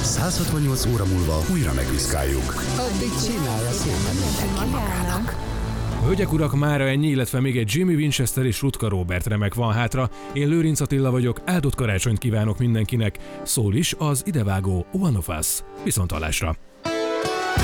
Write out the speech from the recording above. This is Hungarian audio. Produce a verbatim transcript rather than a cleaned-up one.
száz hatvannyolc óra múlva újra megviszkáljuk. Addig csinálja szépen mindenki magának. Hölgyek, urak, mára ennyi, illetve még egy Jimmy Winchester és Rutka Robert remek van hátra. Én Lőrinc Attila vagyok, áldott karácsonyt kívánok mindenkinek. Szól is az idevágó One of Us. Viszonthallásra!